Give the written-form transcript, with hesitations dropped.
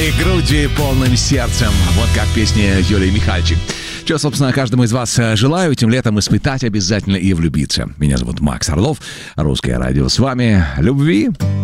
полной грудью и полным сердцем. Вот как песня Юлии Михальчик. Что, собственно, каждому из вас желаю этим летом испытать обязательно и влюбиться. Меня зовут Макс Орлов. Русское радио с вами. Любви.